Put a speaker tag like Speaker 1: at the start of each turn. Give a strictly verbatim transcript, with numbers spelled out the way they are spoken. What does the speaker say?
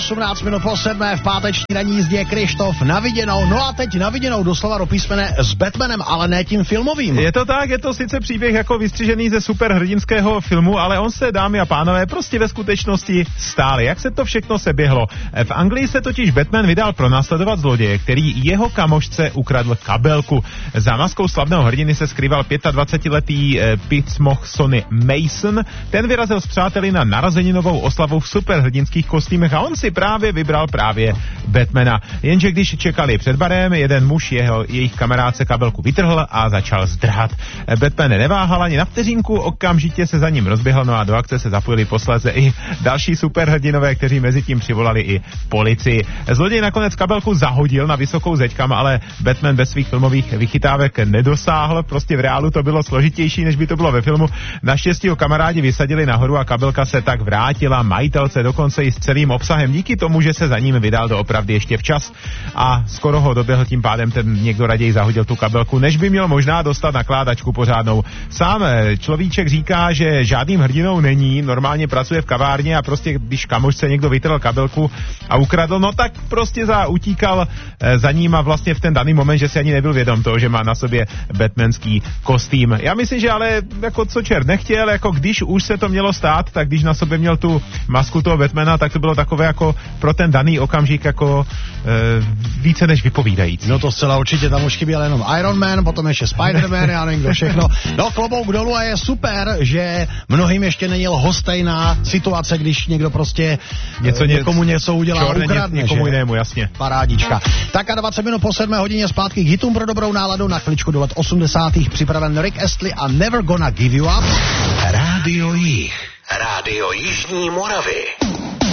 Speaker 1: osmnáct minut po sedmé v páteční ranní jízdě Krištof na viděnou. No a teď na viděnou doslova do písmene s Batmanem, ale ne tím filmovým.
Speaker 2: Je to tak, je to sice příběh jako vystřižený ze superhrdinského filmu, ale on se, dámy a pánové, prostě ve skutečnosti stál. Jak se to všechno seběhlo? V Anglii se totiž Batman vydal pronásledovat zloděje, který jeho kamošce ukradl kabelku. Za maskou slavného hrdiny se skrýval dvacetiletý eh, picmoch Sonny Mason. Ten vyrazil s přáteli na narozeninovou oslavu v superhrdinských kostýmech a on si právě vybral právě Batmana. Jenže když čekali před barem, jeden muž jeho, jejich kamarádce kabelku vytrhl a začal zdrhat. Batman neváhal ani na vteřinku, okamžitě se za ním rozběhl, no a do akce se zapojili posléze i další superhrdinové, kteří mezi tím přivolali i policii. Zloděj nakonec kabelku zahodil na vysokou zeď, kam ale Batman bez svých filmových vychytávek nedosáhl. Prostě v reálu to bylo složitější, než by to bylo ve filmu. Naštěstí ho kamarádi vysadili nahoru a kabelka se tak vrátila majitelce dokonce i s celým obsahem díky tomu, že se za ním vydal doopravdy ještě včas a skoro ho doběhl, tím pádem ten někdo raději zahodil tu kabelku, než by měl možná dostat nakládačku pořádnou. Sám človíček říká, že žádným hrdinou není, normálně pracuje v kavárně a prostě když kamošce někdo vytrhl kabelku a ukradl, no tak prostě za utíkal za ním a vlastně v ten daný moment, že si ani nebyl vědom toho, že má na sobě batmanský kostým. Já myslím, že ale jako co čert nechtěl, jako když už se to mělo stát, tak když na sobě měl tu masku toho Batmana, tak to bylo takové jako pro ten daný okamžik jako e, více než vypovídající.
Speaker 1: No to zcela určitě, tam už chyběl jenom Iron Man, potom ještě Spider-Man, já nevím kdo všechno. No klobouk dolů a je super, že mnohým ještě není lhostejná situace, když někdo prostě něco, někomu něco udělá a ukradne,
Speaker 2: někomu jinému, jasně.
Speaker 1: Parádička. Tak a dvacet minut po sedmé hodině zpátky k hitům pro dobrou náladu na kličku do let osmdesátých připraven Rick Astley a Never Gonna Give You Up.
Speaker 3: Rádio Jih. Rádio Jižní Moravy.